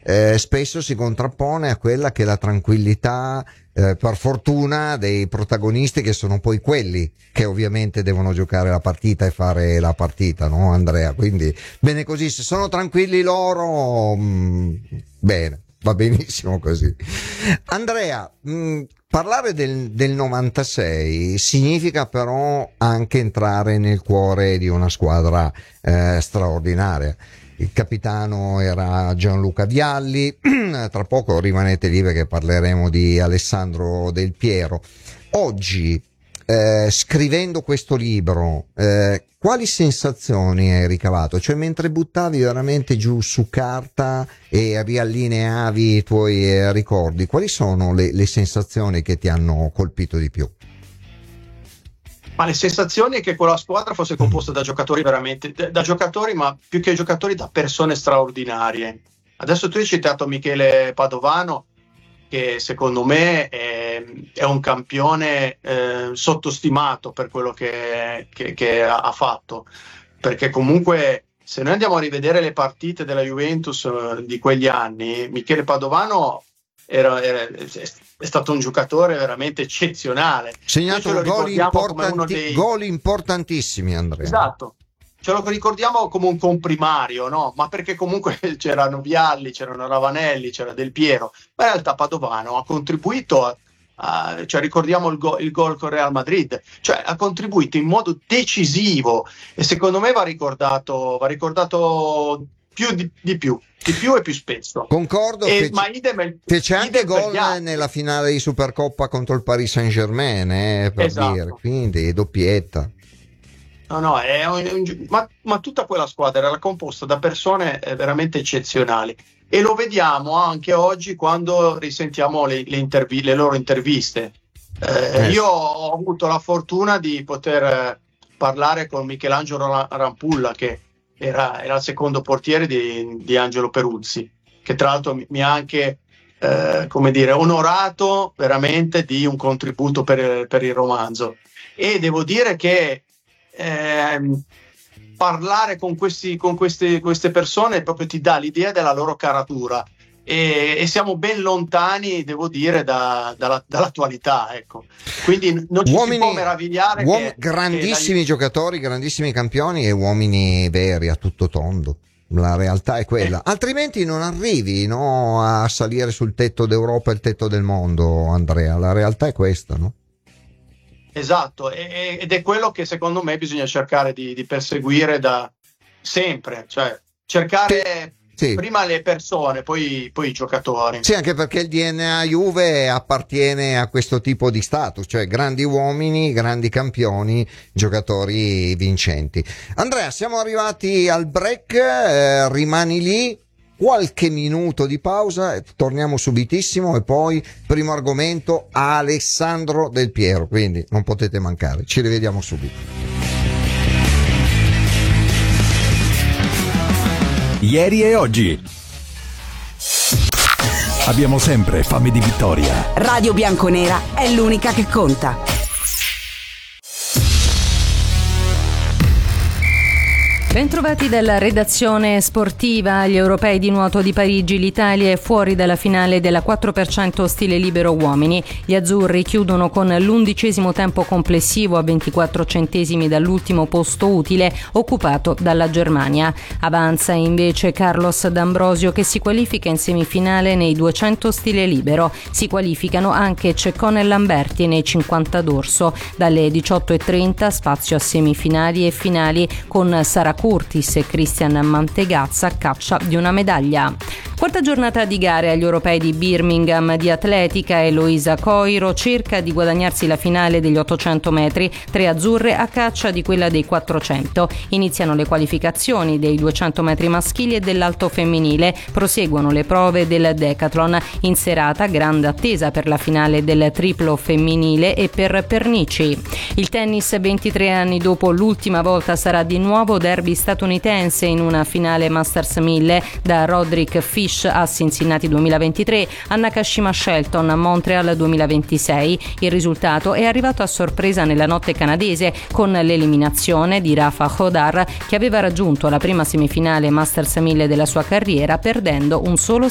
spesso si contrappone a quella che è la tranquillità, per fortuna, dei protagonisti, che sono poi quelli che ovviamente devono giocare la partita e fare la partita, no Andrea? Quindi bene così, se sono tranquilli loro, bene, va benissimo così. Andrea, parlare del 96 significa però anche entrare nel cuore di una squadra straordinaria. Il capitano era Gianluca Vialli, tra poco rimanete lì perché parleremo di Alessandro Del Piero. Oggi, scrivendo questo libro, quali sensazioni hai ricavato? Cioè, mentre buttavi veramente giù su carta e riallineavi i tuoi ricordi, quali sono le sensazioni che ti hanno colpito di più? Ma le sensazioni è che quella squadra fosse composta da giocatori veramente, da giocatori, ma più che giocatori, da persone straordinarie. Adesso tu hai citato Michele Padovano, che secondo me è un campione sottostimato per quello che ha fatto, perché comunque se noi andiamo a rivedere le partite della Juventus di quegli anni, Michele Padovano è stato un giocatore veramente eccezionale. Segnato gol importantissimi, Andrea. Esatto, ce lo ricordiamo come un comprimario, no? Ma perché comunque c'erano Vialli, c'erano Ravanelli, c'era Del Piero, ma in realtà Padovano ha contribuito cioè ricordiamo il gol con Real Madrid, cioè ha contribuito in modo decisivo, e secondo me va ricordato di più e più spesso. Concordo, fece anche gol nella finale di Supercoppa contro il Paris Saint-Germain, per esatto. dire, quindi doppietta. No, ma tutta quella squadra era composta da persone veramente eccezionali, e lo vediamo anche oggi quando risentiamo le loro interviste. Io ho avuto la fortuna di poter parlare con Michelangelo Rampulla, che era il secondo portiere di Angelo Peruzzi, che tra l'altro mi ha anche onorato veramente di un contributo per il romanzo. E devo dire che parlare con queste persone proprio ti dà l'idea della loro caratura, e siamo ben lontani, devo dire, dall'attualità, ecco. Quindi non ci si può meravigliare grandissimi giocatori, grandissimi campioni e uomini veri a tutto tondo. La realtà è quella, altrimenti non arrivi, no, a salire sul tetto d'Europa e il tetto del mondo, Andrea. La realtà è questa, no? Esatto, ed è quello che secondo me bisogna cercare di perseguire da sempre, cioè cercare prima le persone, poi i giocatori. Sì, anche perché il DNA Juve appartiene a questo tipo di status, cioè grandi uomini, grandi campioni, giocatori vincenti. Andrea, siamo arrivati al break, rimani lì. Qualche minuto di pausa, torniamo subitissimo, e poi primo argomento, Alessandro Del Piero, quindi non potete mancare, ci rivediamo subito. Ieri e oggi abbiamo sempre fame di vittoria. Radio Bianconera è l'unica che conta. Bentrovati dalla redazione sportiva. Agli europei di nuoto di Parigi l'Italia è fuori dalla finale della 4% stile libero uomini. Gli azzurri chiudono con l'11° tempo complessivo a 24 centesimi dall'ultimo posto utile occupato dalla Germania. Avanza invece Carlos D'Ambrosio, che si qualifica in semifinale nei 200 stile libero. Si qualificano anche Ceccone e Lamberti nei 50 dorso. Dalle 18:30 spazio a semifinali e finali con Sara Curtis e Christian Mantegazza a caccia di una medaglia. Quarta giornata di gare agli europei di Birmingham di atletica. Eloisa Coiro cerca di guadagnarsi la finale degli 800 metri, 3 azzurre a caccia di quella dei 400. Iniziano le qualificazioni dei 200 metri maschili e dell'alto femminile. Proseguono le prove del decathlon. In serata grande attesa per la finale del triplo femminile e per Pernici. Il tennis, 23 anni dopo l'ultima volta, sarà di nuovo derby statunitense in una finale Masters 1000 da Roderick Fish a Cincinnati 2023 a Nakashima Shelton a Montreal 2026. Il risultato è arrivato a sorpresa nella notte canadese con l'eliminazione di Rafa Hodar, che aveva raggiunto la prima semifinale Masters 1000 della sua carriera perdendo un solo